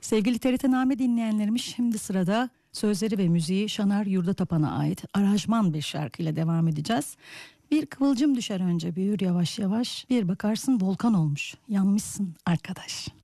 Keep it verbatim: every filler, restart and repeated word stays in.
Sevgili T R T Name dinleyenlerimiz, şimdi sırada sözleri ve müziği Şanar Yurdatapan'a ait aranjman bir şarkıyla devam edeceğiz. Bir kıvılcım düşer önce büyür yavaş yavaş, bir bakarsın volkan olmuş, yanmışsın arkadaş.